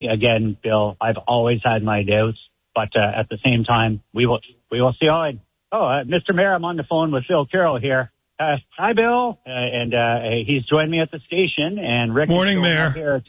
again, Bill, I've always had my doubts, but at the same time, we will see how it. Mr. Mayor, I'm on the phone with Phil Carroll here. Hi, Bill, and he's joined me at the station. And Rick. Morning, Mayor. Here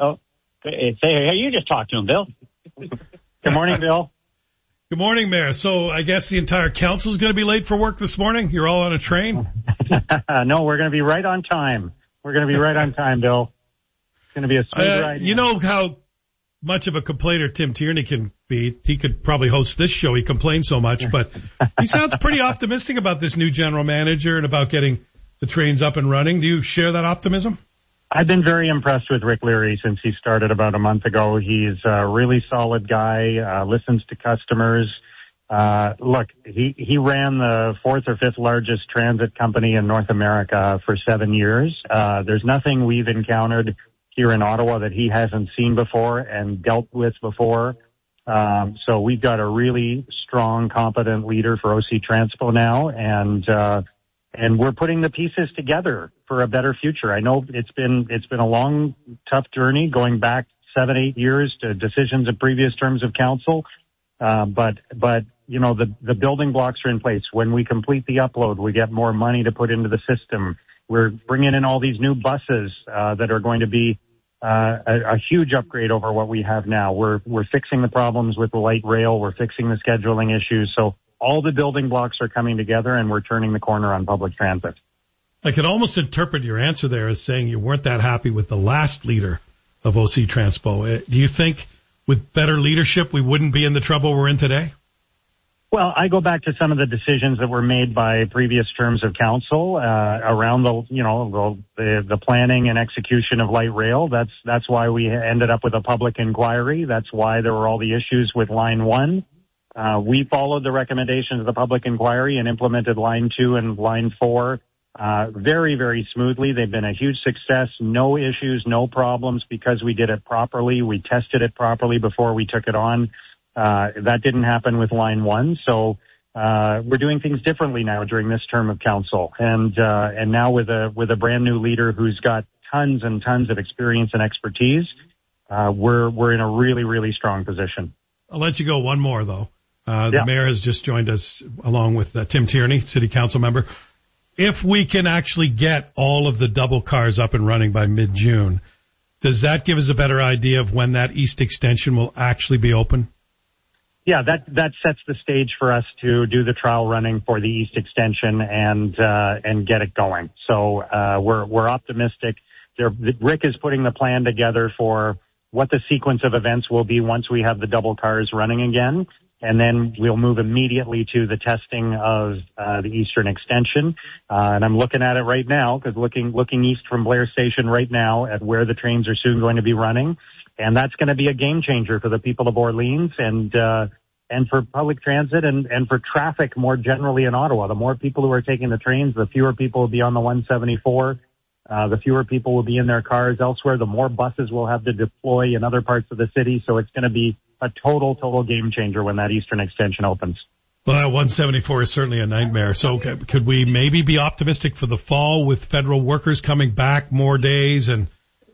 hey, you just talked to him, Bill. Good morning, Bill. Good morning, Mayor. So I guess the entire council's going to be late for work this morning? You're all on a train? No, we're going to be right on time. We're going to be right on time, Bill. It's going to be a smooth ride. You know how much of a complainer Tim Tierney can be. He could probably host this show. He complains so much, but he sounds pretty optimistic about this new general manager and about getting the trains up and running. Do you share that optimism? I've been very impressed with Rick Leary since he started about a month ago. He's a really solid guy, listens to customers. Look, he ran the fourth or fifth largest transit company in North America for 7 years. There's nothing we've encountered here in Ottawa that he hasn't seen before and dealt with before. So we've got a really strong, competent leader for OC Transpo now, and we're putting the pieces together for a better future. I know it's been a long, tough journey going back 7-8 years to decisions of previous terms of council. But you know, the building blocks are in place. When we complete the upload, we get more money to put into the system. We're bringing in all these new buses, that are going to be, a huge upgrade over what we have now. We're fixing the problems with the light rail. We're fixing the scheduling issues. So all the building blocks are coming together, and we're turning the corner on public transit. I could almost interpret your answer there as saying you weren't that happy with the last leader of OC Transpo. Do you think with better leadership we wouldn't be in the trouble we're in today? Well, I go back to some of the decisions that were made by previous terms of council around the planning and execution of light rail. That's why we ended up with a public inquiry. That's why there were all the issues with Line 1. We followed the recommendations of the public inquiry and implemented Line 2 and Line 4 very, very smoothly. They've been a huge success. No issues, no problems because we did it properly. We tested it properly before we took it on. That didn't happen with Line 1. So we're doing things differently now during this term of council. And now with a brand new leader who's got tons and tons of experience and expertise, we're in a really, really strong position. I'll let you go one more, though. The mayor has just joined us along with Tim Tierney, city council member. If we can actually get all of the double cars up and running by mid-June, does that give us a better idea of when that east extension will actually be open? Yeah, that sets the stage for us to do the trial running for the east extension and get it going. So we're optimistic. Rick is putting the plan together for what the sequence of events will be once we have the double cars running again. And then we'll move immediately to the testing of the eastern extension. And I'm looking at it right now, because looking east from Blair Station right now at where the trains are soon going to be running. And that's going to be a game changer for the people of Orleans and for public transit and for traffic more generally in Ottawa. The more people who are taking the trains, the fewer people will be on the 174. The fewer people will be in their cars elsewhere. The more buses we'll have to deploy in other parts of the city. So it's going to be a total game changer when that eastern extension opens. Well, that 174 is certainly a nightmare. So could we maybe be optimistic for the fall with federal workers coming back more days and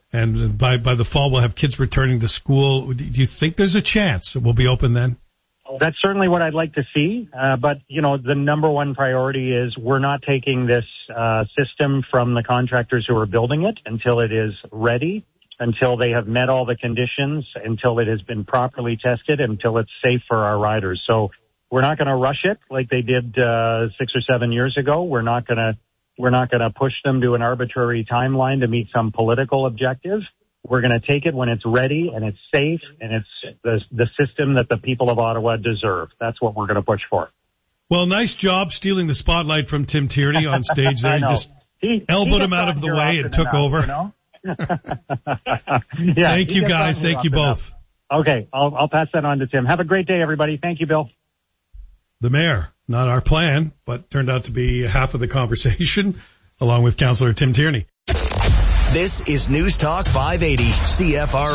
by the fall we'll have kids returning to school? Do you think there's a chance it will be open then? That's certainly what I'd like to see. But, you know, the number one priority is we're not taking this system from the contractors who are building it until it is ready, until they have met all the conditions, until it has been properly tested, until it's safe for our riders. So we're not going to rush it like they did 6 or 7 years ago. We're not going to push them to an arbitrary timeline to meet some political objective. We're going to take it when it's ready and it's safe and it's the system that the people of Ottawa deserve. That's what we're going to push for. Well, nice job stealing the spotlight from Tim Tierney on stage there. Just elbowed him out of the way and took over. You know? Yeah, thank you, guys. Thank you both. Okay, I'll pass that on to Tim. Have a great day, everybody. Thank you, Bill. The mayor, not our plan, but turned out to be half of the conversation, along with Councillor Tim Tierney. This is News Talk 580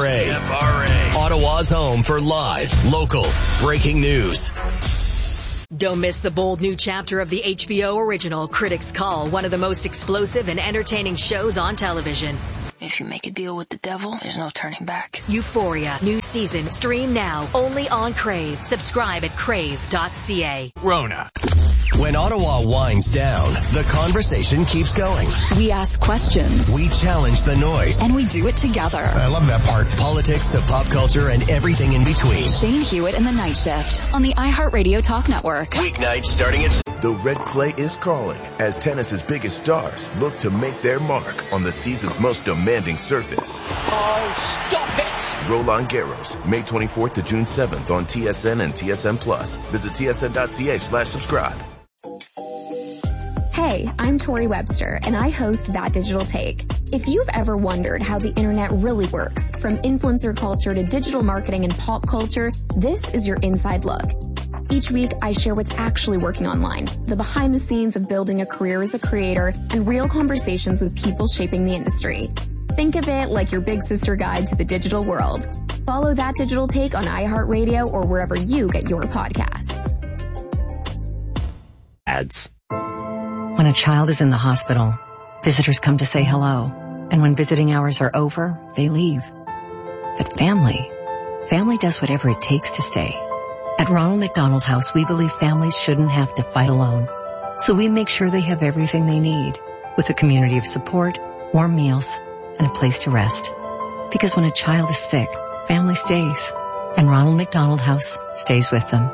CFRA. Ottawa's home for live, local, breaking news. Don't miss the bold new chapter of the HBO original Critics Call, one of the most explosive and entertaining shows on television. If you make a deal with the devil, there's no turning back. Euphoria, new season, stream now, only on Crave. Subscribe at crave.ca. Rona. When Ottawa winds down, the conversation keeps going. We ask questions. We challenge the noise. And we do it together. I love that part. Politics to pop culture and everything in between. Shane Hewitt and the Night Shift on the iHeartRadio Talk Network. Weeknights starting at... The red clay is calling as tennis's biggest stars look to make their mark on the season's most demanding surface. Oh, stop it! Roland Garros, May 24th to June 7th on TSN and TSN Plus. Visit tsn.ca/subscribe. Hey, I'm Tori Webster, and I host That Digital Take. If you've ever wondered how the internet really works, from influencer culture to digital marketing and pop culture, this is your inside look. Each week, I share what's actually working online, the behind the scenes of building a career as a creator, and real conversations with people shaping the industry. Think of it like your big sister guide to the digital world. Follow That Digital Take on iHeartRadio or wherever you get your podcasts. Ads. When a child is in the hospital, visitors come to say hello. And when visiting hours are over, they leave. But family does whatever it takes to stay. At Ronald McDonald House, we believe families shouldn't have to fight alone. So we make sure they have everything they need, with a community of support, warm meals, and a place to rest. Because when a child is sick, family stays. And Ronald McDonald House stays with them.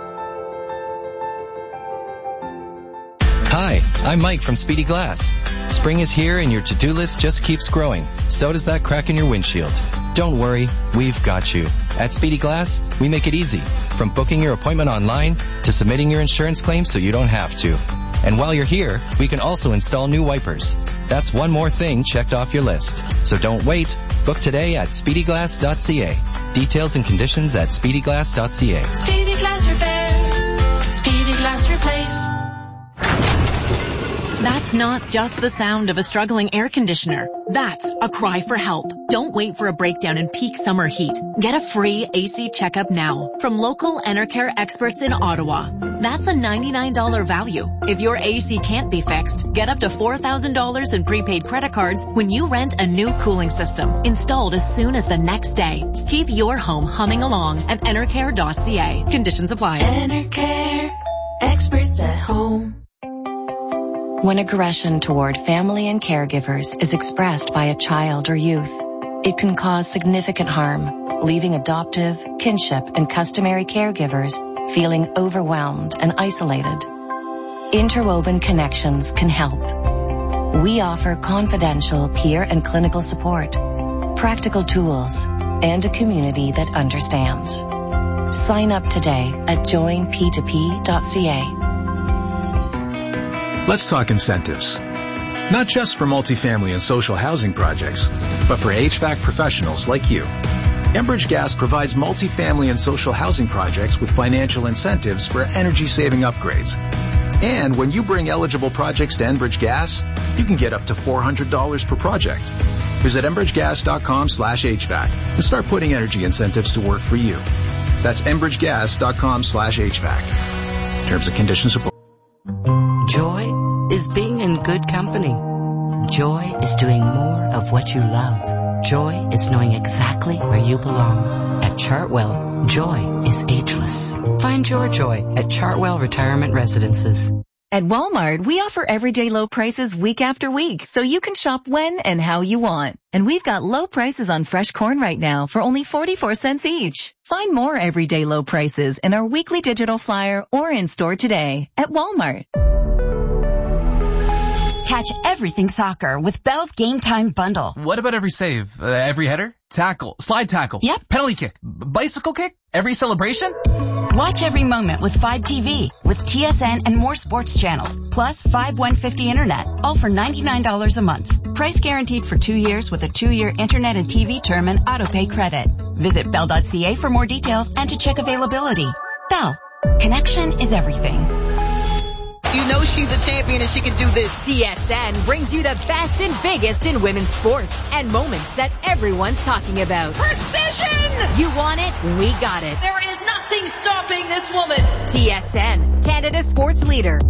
Hi, I'm Mike from Speedy Glass. Spring is here and your to-do list just keeps growing. So does that crack in your windshield. Don't worry, we've got you. At Speedy Glass, we make it easy. From booking your appointment online to submitting your insurance claim so you don't have to. And while you're here, we can also install new wipers. That's one more thing checked off your list. So don't wait. Book today at speedyglass.ca. Details and conditions at speedyglass.ca. Speedy Glass Repair. Speedy Glass Replace. That's not just the sound of a struggling air conditioner. That's a cry for help. Don't wait for a breakdown in peak summer heat. Get a free AC checkup now from local Enercare experts in Ottawa. That's a $99 value. If your AC can't be fixed, get up to $4,000 in prepaid credit cards when you rent a new cooling system installed as soon as the next day. Keep your home humming along at enercare.ca. Conditions apply. Enercare, experts at home. When aggression toward family and caregivers is expressed by a child or youth, it can cause significant harm, leaving adoptive, kinship, and customary caregivers feeling overwhelmed and isolated. Interwoven Connections can help. We offer confidential peer and clinical support, practical tools, and a community that understands. Sign up today at joinp2p.ca. Let's talk incentives. Not just for multifamily and social housing projects, but for HVAC professionals like you. Enbridge Gas provides multifamily and social housing projects with financial incentives for energy-saving upgrades. And when you bring eligible projects to Enbridge Gas, you can get up to $400 per project. Visit enbridgegas.com/HVAC and start putting energy incentives to work for you. That's enbridgegas.com/HVAC. Terms and conditions apply. Joy is being in good company. Joy is doing more of what you love. Joy is knowing exactly where you belong. At Chartwell, joy is ageless. Find your joy at Chartwell Retirement Residences. At Walmart, we offer everyday low prices week after week, so you can shop when and how you want. And we've got low prices on fresh corn right now for only 44 cents each. Find more everyday low prices in our weekly digital flyer or in store today at Walmart. Catch everything soccer with Bell's Game Time Bundle. What about every save? Every header? Tackle? Slide tackle? Yep. Penalty kick? Bicycle kick? Every celebration? Watch every moment with 5TV, with TSN and more sports channels, plus 5150 internet, all for $99 a month. Price guaranteed for 2 years with a 2-year internet and TV term and autopay credit. Visit bell.ca for more details and to check availability. Bell. Connection is everything. You know she's a champion and she can do this. TSN brings you the best and biggest in women's sports and moments that everyone's talking about. Precision! You want it? We got it. There is nothing stopping this woman. TSN, Canada's sports leader.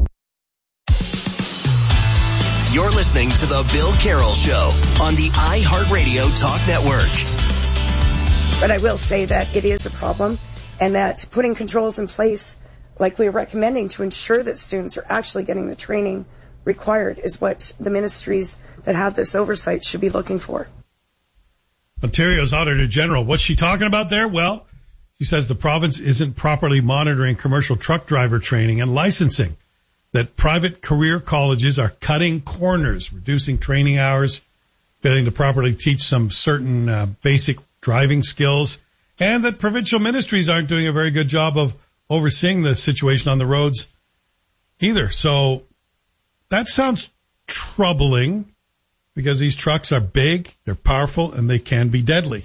You're listening to The Bill Carroll Show on the iHeartRadio Talk Network. But I will say that it is a problem, and that putting controls in place like we're recommending to ensure that students are actually getting the training required is what the ministries that have this oversight should be looking for. Ontario's Auditor General, what's she talking about there? Well, she says the province isn't properly monitoring commercial truck driver training and licensing, that private career colleges are cutting corners, reducing training hours, failing to properly teach some certain basic driving skills, and that provincial ministries aren't doing a very good job of overseeing the situation on the roads either. So that sounds troubling because these trucks are big, they're powerful, and they can be deadly.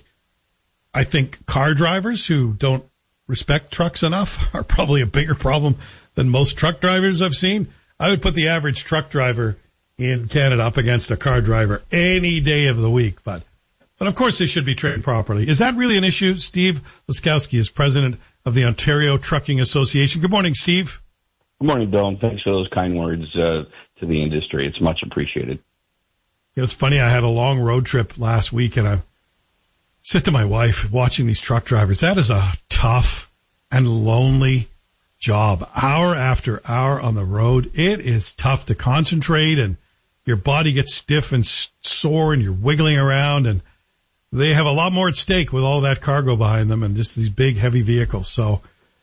I think car drivers who don't respect trucks enough are probably a bigger problem than most truck drivers I've seen. I would put the average truck driver in Canada up against a car driver any day of the week. But of course they should be trained properly. Is that really an issue? Steve Laskowski is president of the Ontario Trucking Association. Good morning, Steve. Good morning, Bill, and thanks for those kind words to the industry. It's much appreciated. It's funny, I had a long road trip last week, and I said to my wife, watching these truck drivers, that is a tough and lonely job. Hour after hour on the road, it is tough to concentrate, and your body gets stiff and sore, and you're wiggling around, and they have a lot more at stake with all that cargo behind them and just these big, heavy vehicles. So,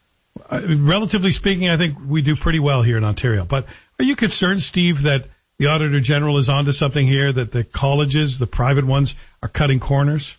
relatively speaking, I think we do pretty well here in Ontario. But are you concerned, Steve, that the Auditor General is onto something here, that the colleges, the private ones, are cutting corners?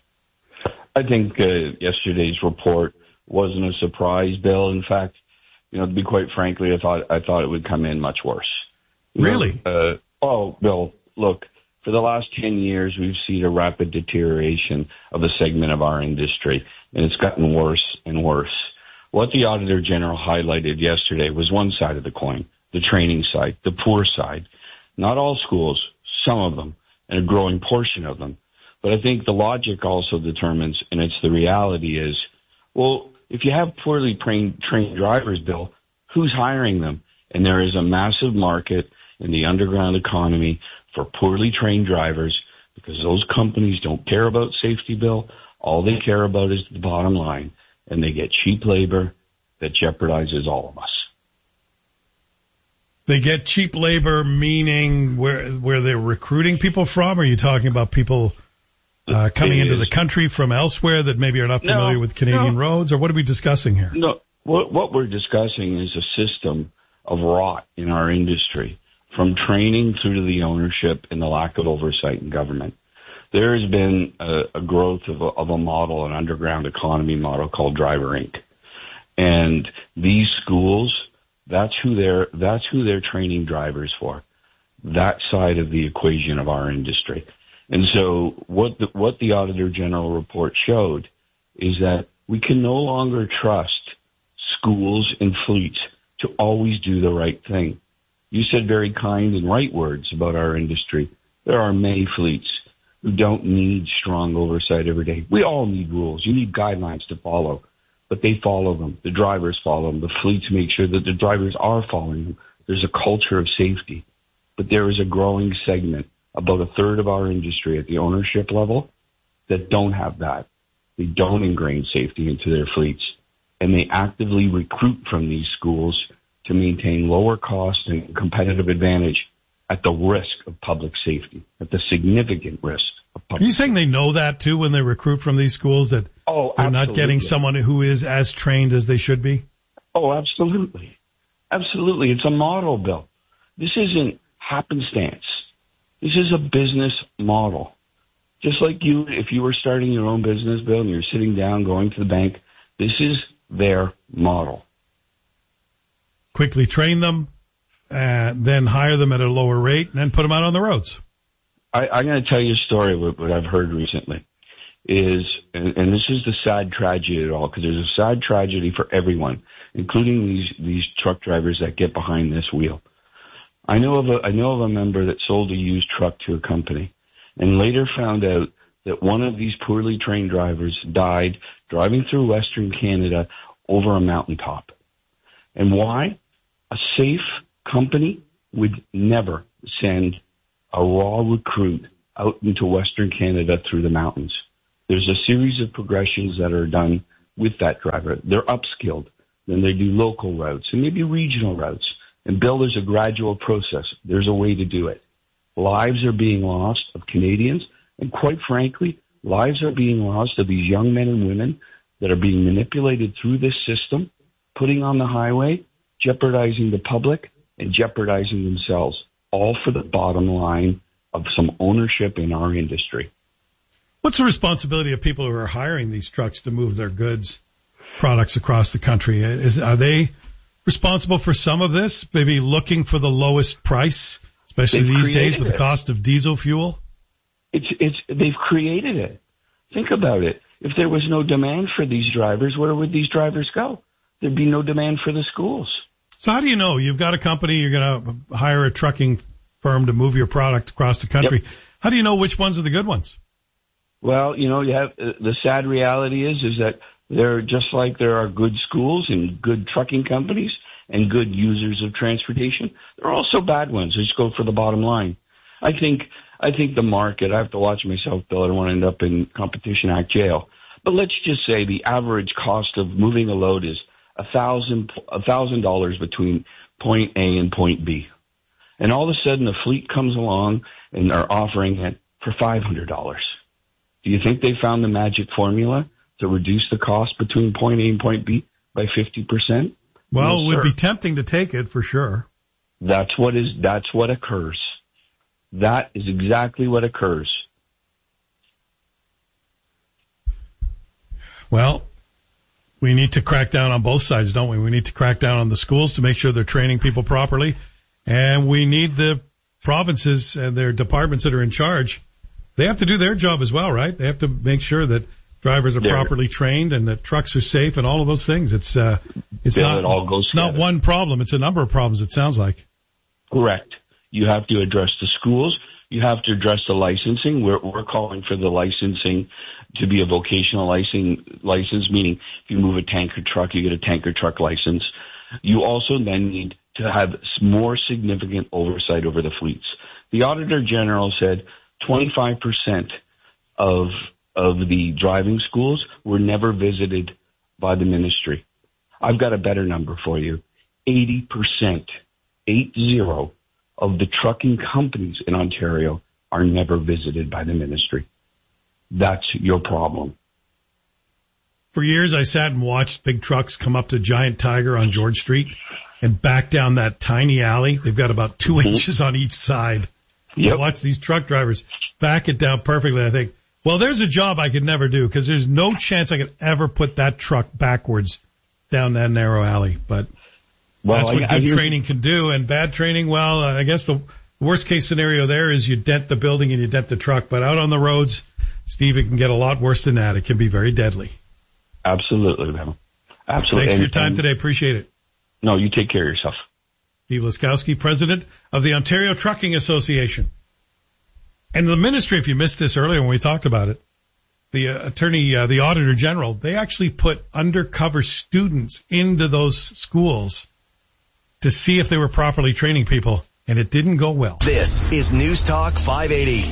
I think yesterday's report wasn't a surprise, Bill. In fact, to be quite frankly, I thought it would come in much worse. Really? Bill, look. For the last 10 years, we've seen a rapid deterioration of a segment of our industry, and it's gotten worse and worse. What the Auditor General highlighted yesterday was one side of the coin, the training side, the poor side. Not all schools, some of them, and a growing portion of them. But I think the logic also determines, and it's the reality is, well, if you have poorly trained drivers, Bill, who's hiring them? And there is a massive market in the underground economy for poorly trained drivers because those companies don't care about safety, Bill. All they care about is the bottom line, and they get cheap labor that jeopardizes all of us. They get cheap labor, meaning where they're recruiting people from? Are you talking about people coming into the country from elsewhere that maybe are not familiar with Canadian roads? Or what are we discussing here? No, what we're discussing is a system of rot in our industry, from training through to the ownership and the lack of oversight in government. There has been a growth of a model, an underground economy model called Driver Inc. And these schools, that's who they're training drivers for. That side of the equation of our industry. And so what the Auditor General report showed is that we can no longer trust schools and fleets to always do the right thing. You said very kind and right words about our industry. There are many fleets who don't need strong oversight every day. We all need rules. You need guidelines to follow, but they follow them. The drivers follow them. The fleets make sure that the drivers are following them. There's a culture of safety, but there is a growing segment, about a third of our industry at the ownership level, that don't have that. They don't ingrain safety into their fleets, and they actively recruit from these schools to maintain lower cost and competitive advantage at the risk of public safety, at the significant risk of public safety. Are you saying they know that too when they recruit from these schools, that they're not getting someone who is as trained as they should be? Oh, absolutely. Absolutely. It's a model, Bill. This isn't happenstance. This is a business model. Just like you, if you were starting your own business, Bill, and you're sitting down going to the bank, this is their model. Quickly train them, then hire them at a lower rate, and then put them out on the roads. I'm going to tell you a story of what I've heard recently. And this is the sad tragedy of it all, because there's a sad tragedy for everyone, including these truck drivers that get behind this wheel. I know of a member that sold a used truck to a company and later found out that one of these poorly trained drivers died driving through Western Canada over a mountaintop. And why? A safe company would never send a raw recruit out into Western Canada through the mountains. There's a series of progressions that are done with that driver. They're upskilled. Then they do local routes and maybe regional routes. And Bill, there's a gradual process. There's a way to do it. Lives are being lost of Canadians. And quite frankly, lives are being lost of these young men and women that are being manipulated through this system, putting on the highway, jeopardizing the public, and jeopardizing themselves, all for the bottom line of some ownership in our industry. What's the responsibility of people who are hiring these trucks to move their goods, products across the country? Are they responsible for some of this? Maybe looking for the lowest price, especially these days with the cost of diesel fuel? They've created it. Think about it. If there was no demand for these drivers, where would these drivers go? There'd be no demand for the schools. So how do you know? You've got a company, you're going to hire a trucking firm to move your product across the country. Yep. How do you know which ones are the good ones? Well, you have the sad reality is that they're just like there are good schools and good trucking companies and good users of transportation. There are also bad ones. Just go for the bottom line. I think the market, I have to watch myself, Bill. I don't want to end up in Competition Act jail. But let's just say the average cost of moving a load is $1,000 between point A and point B. And all of a sudden a fleet comes along and are offering it for $500. Do you think they found the magic formula to reduce the cost between point A and point B by 50%? Well, it would be tempting to take it for sure. That's what occurs. That is exactly what occurs. Well, we need to crack down on both sides, don't we? We need to crack down on the schools to make sure they're training people properly. And we need the provinces and their departments that are in charge. They have to do their job as well, right? They have to make sure that drivers are properly trained and that trucks are safe and all of those things. It's not one problem. It's a number of problems, it sounds like. Correct. You have to address the schools. You have to address the licensing. We're calling for the licensing to be a vocational license, meaning if you move a tanker truck, you get a tanker truck license. You also then need to have more significant oversight over the fleets. The Auditor General said 25% of the driving schools were never visited by the ministry. I've got a better number for you. 80%, 80, of the trucking companies in Ontario are never visited by the ministry. That's your problem. For years, I sat and watched big trucks come up to Giant Tiger on George Street and back down that tiny alley. They've got about 2 inches on each side. Yep. I watch these truck drivers back it down perfectly. I think, well, there's a job I could never do because there's no chance I could ever put that truck backwards down that narrow alley. But that's what good training can do. And bad training, well, I guess the worst case scenario there is you dent the building and you dent the truck. But out on the roads, Steve, it can get a lot worse than that. It can be very deadly. Absolutely, man. Absolutely. Thanks for your time today. Appreciate it. No, you take care of yourself. Steve Laskowski, president of the Ontario Trucking Association. And the ministry, if you missed this earlier when we talked about it, the Auditor General, they actually put undercover students into those schools to see if they were properly training people, and it didn't go well. This is News Talk 580,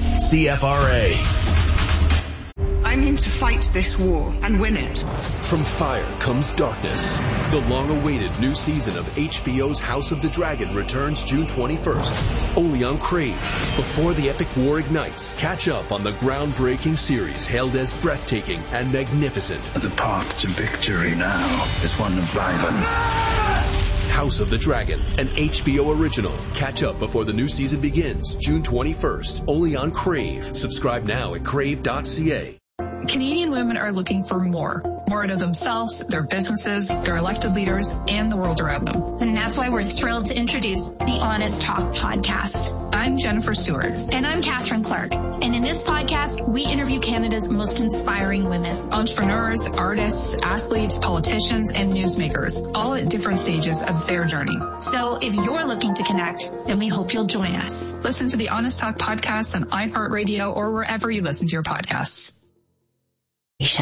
CFRA. I'm in to fight this war and win it. From fire comes darkness. The long-awaited new season of HBO's House of the Dragon returns June 21st, only on Crave. Before the epic war ignites, catch up on the groundbreaking series hailed as breathtaking and magnificent. The path to victory now is one of violence. House of the Dragon, an HBO original. Catch up before the new season begins, June 21st, only on Crave. Subscribe now at crave.ca. Canadian women are looking for more out of themselves, their businesses, their elected leaders, and the world around them. And that's why we're thrilled to introduce the Honest Talk podcast. I'm Jennifer Stewart. And I'm Catherine Clark. And in this podcast, we interview Canada's most inspiring women. Entrepreneurs, artists, athletes, politicians, and newsmakers, all at different stages of their journey. So if you're looking to connect, then we hope you'll join us. Listen to the Honest Talk podcast on iHeartRadio or wherever you listen to your podcasts. This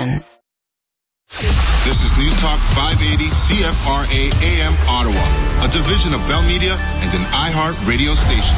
is News Talk 580 CFRA AM Ottawa, a division of Bell Media and an iHeart radio station.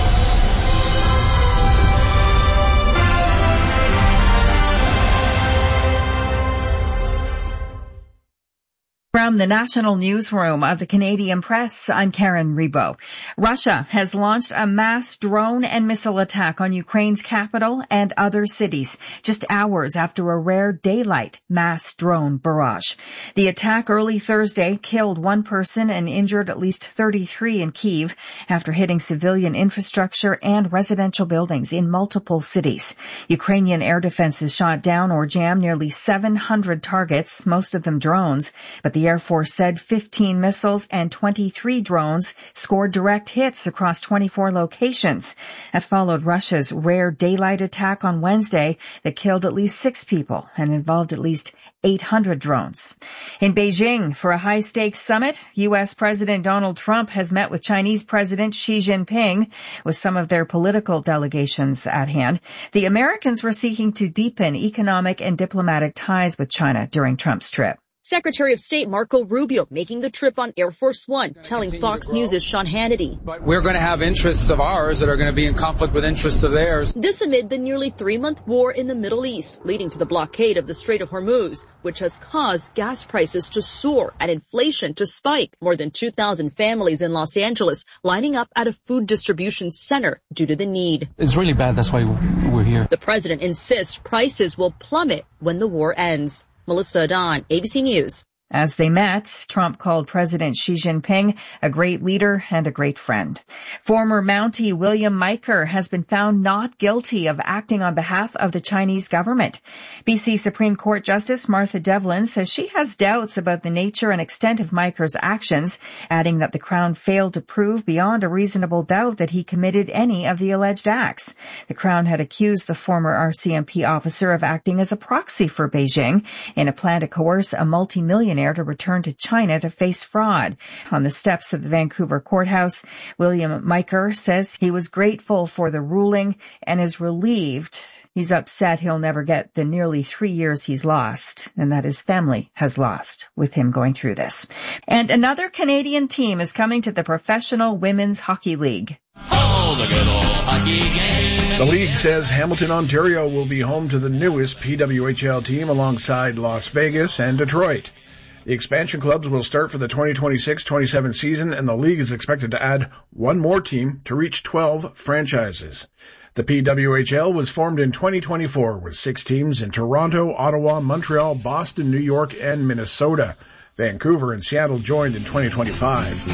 From the national newsroom of the Canadian Press, I'm Karen Rebo. Russia has launched a mass drone and missile attack on Ukraine's capital and other cities, just hours after a rare daylight mass drone barrage. The attack early Thursday killed one person and injured at least 33 in Kyiv after hitting civilian infrastructure and residential buildings in multiple cities. Ukrainian air defenses shot down or jammed nearly 700 targets, most of them drones, but the Air Force said 15 missiles and 23 drones scored direct hits across 24 locations. That followed Russia's rare daylight attack on Wednesday that killed at least 6 people and involved at least 800 drones. In Beijing, for a high-stakes summit, U.S. President Donald Trump has met with Chinese President Xi Jinping, with some of their political delegations at hand. The Americans were seeking to deepen economic and diplomatic ties with China during Trump's trip. Secretary of State Marco Rubio making the trip on Air Force One, telling Fox News' Sean Hannity. We're going to have interests of ours that are going to be in conflict with interests of theirs. This amid the nearly 3-month war in the Middle East, leading to the blockade of the Strait of Hormuz, which has caused gas prices to soar and inflation to spike. More than 2,000 families in Los Angeles lining up at a food distribution center due to the need. It's really bad. That's why we're here. The president insists prices will plummet when the war ends. Melissa Adon, ABC News. As they met, Trump called President Xi Jinping a great leader and a great friend. Former Mountie William Miker has been found not guilty of acting on behalf of the Chinese government. BC Supreme Court Justice Martha Devlin says she has doubts about the nature and extent of Miker's actions, adding that the Crown failed to prove beyond a reasonable doubt that he committed any of the alleged acts. The Crown had accused the former RCMP officer of acting as a proxy for Beijing in a plan to coerce a multi-millionaire to return to China to face fraud. On the steps of the Vancouver courthouse, William Miker says he was grateful for the ruling and is relieved. He's upset he'll never get the nearly 3 years he's lost and that his family has lost with him going through this. And another Canadian team is coming to the Professional Women's Hockey League. Oh, the good old hockey game. The league says Hamilton, Ontario will be home to the newest PWHL team alongside Las Vegas and Detroit. The expansion clubs will start for the 2026-27 season, and the league is expected to add one more team to reach 12 franchises. The PWHL was formed in 2024 with 6 teams in Toronto, Ottawa, Montreal, Boston, New York, and Minnesota. Vancouver and Seattle joined in 2025.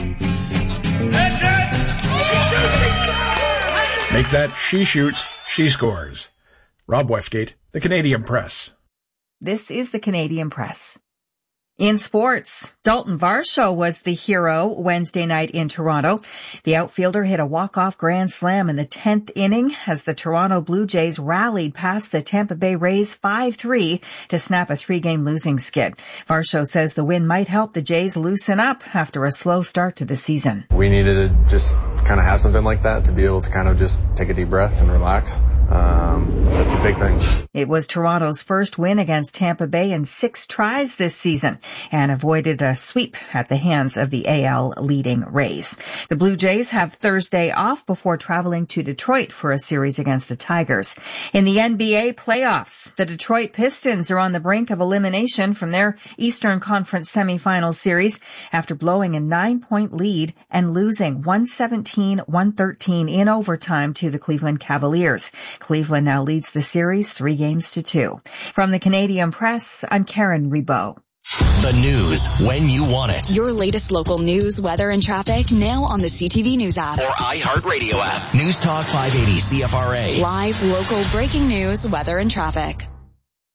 Make that she shoots, she scores. Rob Westgate, the Canadian Press. This is the Canadian Press. In sports, Dalton Varsho was the hero Wednesday night in Toronto. The outfielder hit a walk-off grand slam in the 10th inning as the Toronto Blue Jays rallied past the Tampa Bay Rays 5-3 to snap a 3-game losing skid. Varsho says the win might help the Jays loosen up after a slow start to the season. We needed to just kind of have something like that to be able to kind of just take a deep breath and relax. That's a big thing. It was Toronto's first win against Tampa Bay in 6 tries this season and avoided a sweep at the hands of the AL leading Rays. The Blue Jays have Thursday off before traveling to Detroit for a series against the Tigers. In the NBA playoffs, the Detroit Pistons are on the brink of elimination from their Eastern Conference semifinal series after blowing a 9-point lead and losing 117-113 in overtime to the Cleveland Cavaliers. Cleveland now leads the series 3-2. From the Canadian Press, I'm Karen Rebo. The news when you want it. Your latest local news, weather, and traffic now on the CTV News app. Or iHeartRadio app. News Talk 580 CFRA. Live, local, breaking news, weather, and traffic.